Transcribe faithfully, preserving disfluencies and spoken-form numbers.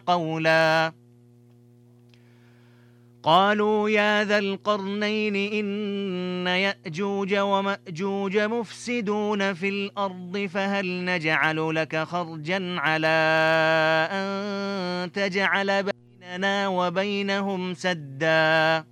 قولا قالوا يا ذا القرنين إن يأجوج ومأجوج مفسدون في الأرض فهل نجعل لك خرجا على أن تجعل بيننا وبينهم سدا